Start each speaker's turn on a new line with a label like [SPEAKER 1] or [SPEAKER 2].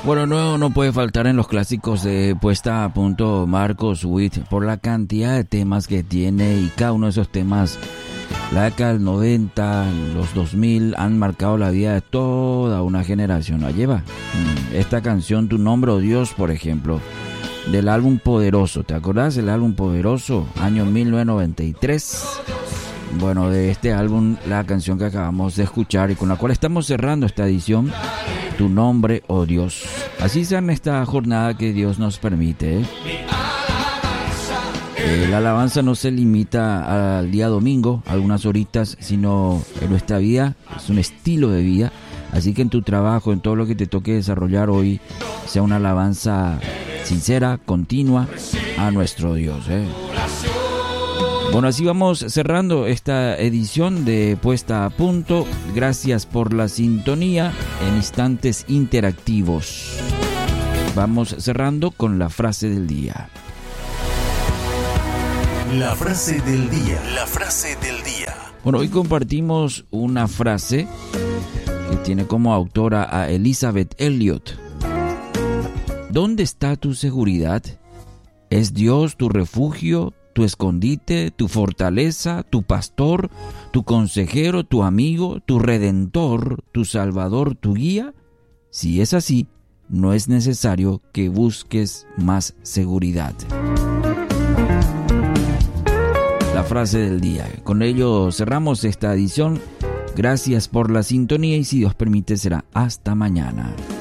[SPEAKER 1] Bueno, no puede faltar en los clásicos de Puesta a Punto Marcos Witt por la cantidad de temas que tiene, y cada uno de esos temas, la década del 90, los 2000, han marcado la vida de toda una generación. La lleva esta canción, Tu Nombre, oh Dios, por ejemplo, del álbum Poderoso. ¿Te acordás del álbum Poderoso? Año 1993. Bueno, de este álbum, la canción que acabamos de escuchar y con la cual estamos cerrando esta edición, Tu Nombre, oh Dios. Así sea en esta jornada que Dios nos permite, la alabanza no se limita al día domingo, algunas horitas, sino en nuestra vida, es un estilo de vida. Así que en tu trabajo, en todo lo que te toque desarrollar hoy, sea una alabanza sincera, continua a nuestro Dios. Bueno, así vamos cerrando esta edición de Puesta a Punto. Gracias por la sintonía en Instantes Interactivos. Vamos cerrando con la frase del día.
[SPEAKER 2] La frase del día. La frase del día.
[SPEAKER 1] Bueno, hoy compartimos una frase que tiene como autora a Elizabeth Elliot. ¿Dónde está tu seguridad? ¿Es Dios tu refugio, tu escondite, tu fortaleza, tu pastor, tu consejero, tu amigo, tu redentor, tu salvador, tu guía? Si es así, no es necesario que busques más seguridad. La frase del día. Con ello cerramos esta edición. Gracias por la sintonía y si Dios permite será hasta mañana.